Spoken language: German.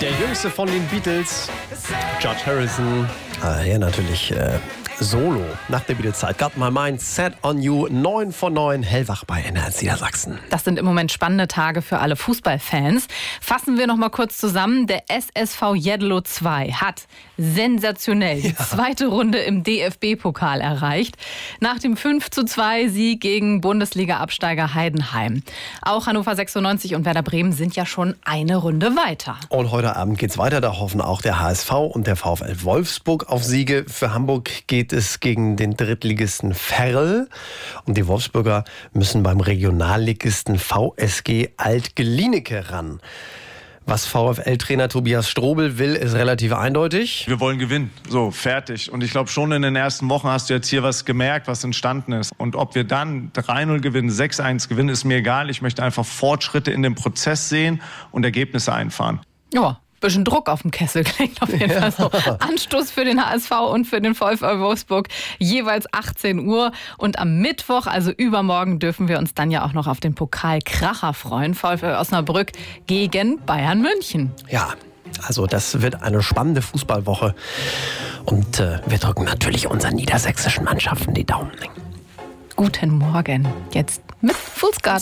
Der jüngste von den Beatles, George Harrison. Ja, natürlich solo nach der Beatles-Zeit. Got My Mind Set on You, 9 von 9, hellwach bei NDR Niedersachsen. Das sind im Moment spannende Tage für alle Fußballfans. Fassen wir noch mal kurz zusammen. Der SSV Jedlo 2 hat sensationell die zweite Runde im DFB-Pokal erreicht. Nach dem 5:2 Sieg gegen Bundesliga-Absteiger Heidenheim. Auch Hannover 96 und Werder Bremen sind ja schon eine Runde weiter. Und heute Abend geht's weiter. Da hoffen auch der HSV und der VfL Wolfsburg auf Siege. Für Hamburg geht es gegen den Drittligisten Verl. Und die Wolfsburger müssen beim Regionalligisten VSG Alt-Glienicke ran. Was VfL-Trainer Tobias Strobel will, ist relativ eindeutig. Wir wollen gewinnen. So, fertig. Und ich glaube, schon in den ersten Wochen hast du jetzt hier was gemerkt, was entstanden ist. Und ob wir dann 3-0 gewinnen, 6-1 gewinnen, ist mir egal. Ich möchte einfach Fortschritte in dem Prozess sehen und Ergebnisse einfahren. Ja. Bisschen Druck auf dem Kessel klingt auf jeden Fall so. Anstoß für den HSV und für den VfL Wolfsburg jeweils 18 Uhr. Und am Mittwoch, also übermorgen, dürfen wir uns dann ja auch noch auf den Pokalkracher freuen. VfL Osnabrück gegen Bayern München. Ja, also das wird eine spannende Fußballwoche. Und wir drücken natürlich unseren niedersächsischen Mannschaften die Daumen. Guten Morgen. Jetzt mit Fußgart.